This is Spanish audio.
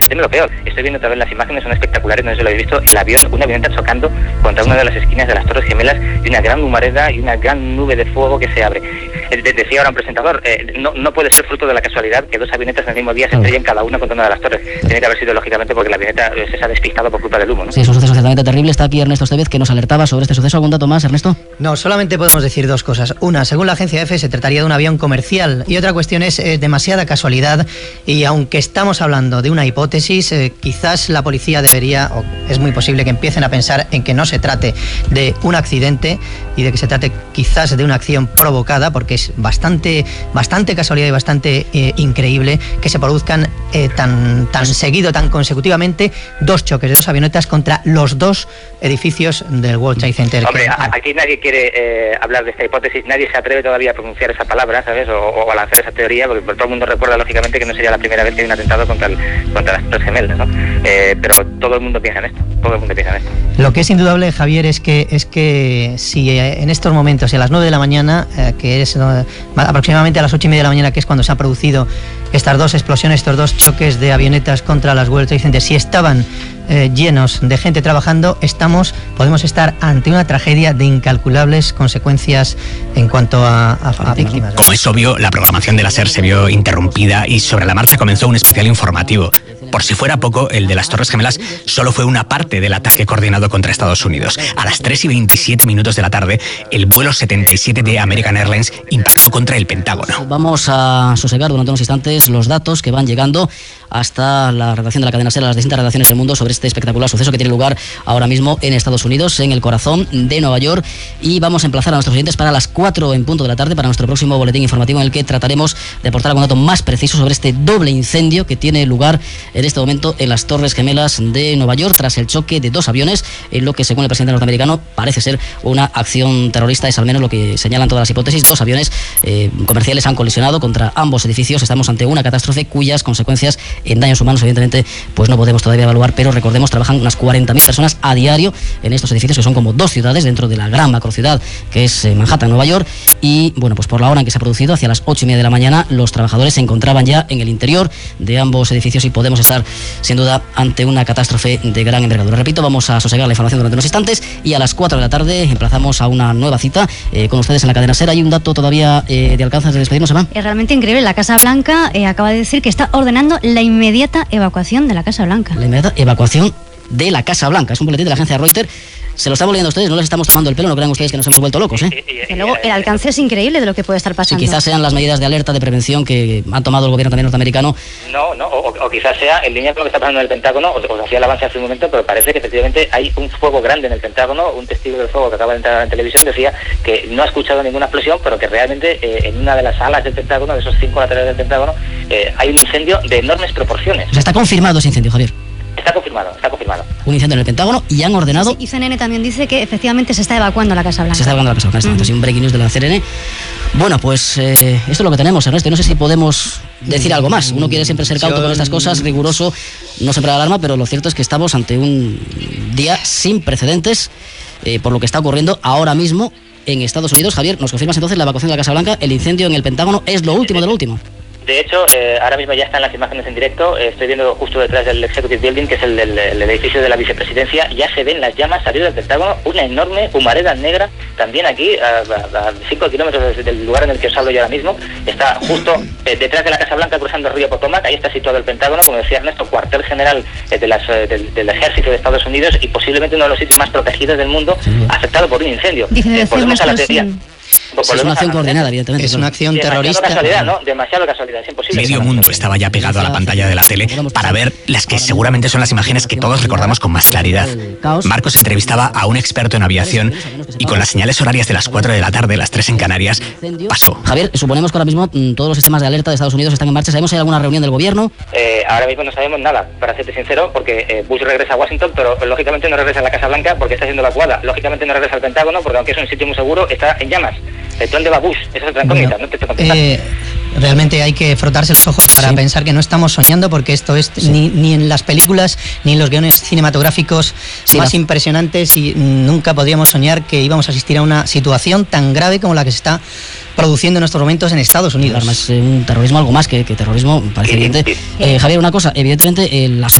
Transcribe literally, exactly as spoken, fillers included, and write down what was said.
Dime lo peor, estoy viendo otra vez las imágenes, son espectaculares, no sé si lo habéis visto, el avión, una avioneta chocando contra una de las esquinas de las Torres Gemelas y una gran humareda y una gran nube de fuego que se abre. Eh, decía ahora un presentador, eh, no, no puede ser fruto de la casualidad que dos avionetas en el mismo día se estrellen cada una contra una de las torres. Tiene que haber sido lógicamente porque la avioneta eh, se ha despistado por culpa del humo, ¿no? Sí, es un suceso ciertamente terrible. Está aquí Ernesto Estevez, que nos alertaba sobre este suceso. ¿Algún dato más, Ernesto? No, solamente podemos decir dos cosas. Una, según la agencia EFE, se trataría de un avión comercial, y otra cuestión es eh, demasiada casualidad, y aunque estamos hablando de una hipótesis, eh, quizás la policía debería, o es muy posible que empiecen a pensar en que no se trate de un accidente y de que se trate quizás de una acción provocada, porque es bastante, bastante casualidad y bastante eh, increíble que se produzcan eh, tan, tan seguido, tan consecutivamente, dos choques de dos avionetas contra los dos edificios del World Trade Center. Hombre, que, a, aquí nadie quiere eh, hablar de esta hipótesis, nadie se atreve todavía a pronunciar esa palabra, ¿sabes? O, o a lanzar esa teoría, porque todo el mundo recuerda lógicamente que no sería la primera vez que hay un atentado contra, el, contra las Torres Gemelas, ¿no? Eh, pero todo el mundo piensa en esto, todo el mundo piensa en esto. Lo que es indudable, Javier, es que es que si eh, en estos momentos, a las nueve de la mañana, eh, que es eh, aproximadamente a las ocho y media de la mañana, que es cuando se ha producido estas dos explosiones, estos dos choques de avionetas contra las World Trade Center, si estaban eh, llenos de gente trabajando, estamos, podemos estar ante una tragedia de incalculables consecuencias en cuanto a, a, a víctimas. Como es obvio, la programación de la SER se vio interrumpida y sobre la marcha comenzó un especial informativo. Por si fuera poco, el de las Torres Gemelas solo fue una parte del ataque coordinado contra Estados Unidos. A las tres y veintisiete minutos de la tarde, el vuelo setenta y siete de American Airlines impactó contra el Pentágono. Vamos a sosegar durante unos instantes los datos que van llegando hasta la redacción de la cadena SER, las distintas redacciones del mundo, sobre este espectacular suceso que tiene lugar ahora mismo en Estados Unidos, en el corazón de Nueva York. Y vamos a emplazar a nuestros oyentes para las cuatro en punto de la tarde, para nuestro próximo boletín informativo, en el que trataremos de aportar algún dato más preciso sobre este doble incendio que tiene lugar en este momento en las Torres Gemelas de Nueva York, tras el choque de dos aviones, en lo que, según el presidente norteamericano, parece ser una acción terrorista. Es al menos lo que señalan todas las hipótesis. Dos aviones eh, comerciales han colisionado contra ambos edificios. Estamos ante una catástrofe cuyas consecuencias en daños humanos, evidentemente, pues no podemos todavía evaluar, pero recordemos, trabajan unas cuarenta mil personas a diario en estos edificios, que son como dos ciudades dentro de la gran macrociudad que es eh, Manhattan, Nueva York. Y bueno, pues por la hora en que se ha producido, hacia las ocho y media de la mañana, los trabajadores se encontraban ya en el interior de ambos edificios y podemos estar sin duda ante una catástrofe de gran envergadura. Repito, vamos a sosegar la información durante unos instantes y a las cuatro de la tarde emplazamos a una nueva cita eh, con ustedes en la cadena SER. Hay un dato todavía eh, de alcance de despedirnos, Eva. Es realmente increíble. La Casa Blanca eh, acaba de decir que está ordenando la inmediata evacuación de la Casa Blanca. La inmediata evacuación de la Casa Blanca. Es un boletín de la agencia Reuters. Se lo estamos leyendo a ustedes, no les estamos tomando el pelo, no crean ustedes que nos hemos vuelto locos, ¿eh? Que luego el alcance es increíble de lo que puede estar pasando. Sí, quizás sean las medidas de alerta, de prevención que ha tomado el gobierno también norteamericano. No, no, o, o quizás sea en línea con lo que está pasando en el Pentágono, o, o hacía el avance hace un momento, pero parece que efectivamente hay un fuego grande en el Pentágono. Un testigo del fuego que acaba de entrar en televisión decía que no ha escuchado ninguna explosión, pero que realmente eh, en una de las salas del Pentágono, de esos cinco laterales del Pentágono, eh, hay un incendio de enormes proporciones. O sea, está confirmado ese incendio, Javier. Está confirmado, está confirmado. Un incendio en el Pentágono y han ordenado... Sí, sí, y C N N también dice que efectivamente se está evacuando la Casa Blanca. Se está evacuando la Casa Blanca, uh-huh. Sí, un breaking news de la C N N. Bueno, pues eh, esto es lo que tenemos, Ernesto. No sé si podemos decir algo más. Uno quiere siempre ser cauto con estas cosas, riguroso, no siempre da alarma, pero lo cierto es que estamos ante un día sin precedentes eh, por lo que está ocurriendo ahora mismo en Estados Unidos. Javier, ¿nos confirmas entonces la evacuación de la Casa Blanca? El incendio en el Pentágono es lo último de lo último. De hecho, eh, ahora mismo ya están las imágenes en directo. Eh, estoy viendo justo detrás del Executive Building, que es el, el, el edificio de la vicepresidencia. Ya se ven las llamas salir del Pentágono, una enorme humareda negra. También aquí, a cinco kilómetros del lugar en el que os hablo yo ahora mismo, está justo eh, detrás de la Casa Blanca, cruzando el río Potomac. Ahí está situado el Pentágono, como decía Ernesto, cuartel general eh, de las, eh, del, del ejército de Estados Unidos y posiblemente uno de los sitios más protegidos del mundo, sí, afectado por un incendio. Dice eh, volvemos a la teoría. Pues es una acción coordinada, evidentemente. Es una acción demasiado terrorista. Casualidad, ¿no? Demasiado casualidad, es imposible. Medio mundo estaba ya pegado a la pantalla de la tele para ver las que seguramente son las imágenes que todos recordamos con más claridad. Marcos entrevistaba a un experto en aviación y con las señales horarias de las cuatro de la tarde, las tres en Canarias, pasó. Javier, suponemos que ahora mismo todos los sistemas de alerta de Estados Unidos están en marcha. ¿Sabemos si hay alguna reunión del gobierno? Eh, ahora mismo no sabemos nada, para serte sincero, porque eh, Bush regresa a Washington, pero lógicamente no regresa a la Casa Blanca porque está siendo evacuada. Lógicamente no regresa al Pentágono porque, aunque es un sitio muy seguro, está en llamas. ¿Dónde va Bush? Esa es otra incógnita, bueno, no te puedo contestar. Eh, realmente hay que frotarse los ojos para sí. pensar que no estamos soñando, porque esto es sí. ni, ni en las películas ni en los guiones cinematográficos sí, más la... impresionantes, y nunca podríamos soñar que íbamos a asistir a una situación tan grave como la que se está produciendo en estos momentos en Estados Unidos. Además, un terrorismo algo más que, que terrorismo, parece evidente. Eh, Javier, una cosa, evidentemente, eh, la